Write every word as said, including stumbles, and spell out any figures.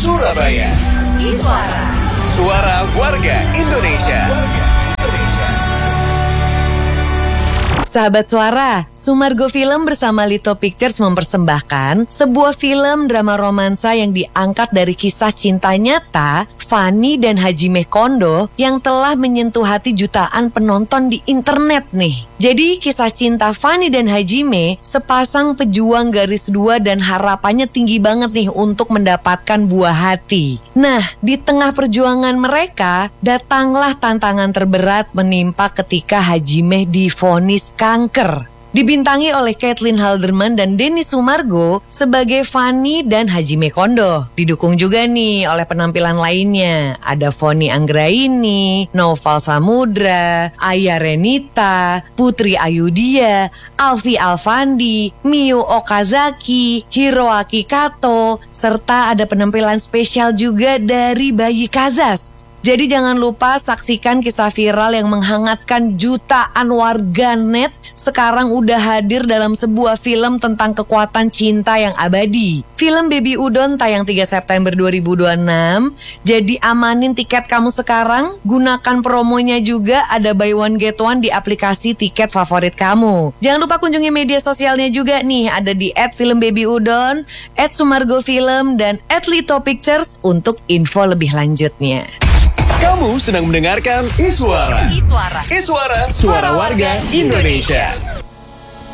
Surabaya. Iswara. Suara warga Indonesia. Sahabat Suara, Sumargo Film bersama Lito Pictures mempersembahkan sebuah film drama romansa yang diangkat dari kisah cinta nyata Fanny dan Hajime Kondo yang telah menyentuh hati jutaan penonton di internet nih. Jadi kisah cinta Fanny dan Hajime sepasang pejuang garis dua dan harapannya tinggi banget nih untuk mendapatkan buah hati. Nah, di tengah perjuangan mereka, datanglah tantangan terberat menimpa ketika Hajime divonis kanker. Dibintangi oleh Caitlin Halderman dan Denny Sumargo sebagai Fanny dan Hajime Kondo. Didukung juga nih oleh penampilan lainnya. Ada Fonny Anggraini, Noval Samudra, Aya Renita, Putri Ayudia, Alfi Alfandi, Miyu Okazaki, Hiroaki Kato, serta ada penampilan spesial juga dari Bayi Kazas. Jadi jangan lupa saksikan kisah viral yang menghangatkan jutaan warganet sekarang udah hadir dalam sebuah film tentang kekuatan cinta yang abadi. Film Baby Udon tayang tiga September dua ribu dua puluh enam. Jadi amanin tiket kamu sekarang, gunakan promonya juga, ada buy one get one di aplikasi tiket favorit kamu. Jangan lupa kunjungi media sosialnya juga nih, ada di et film baby udon, et sumargo film, dan et lito pictures untuk info lebih lanjutnya. Kamu sedang mendengarkan Iswara. Iswara. Iswara, suara warga Indonesia.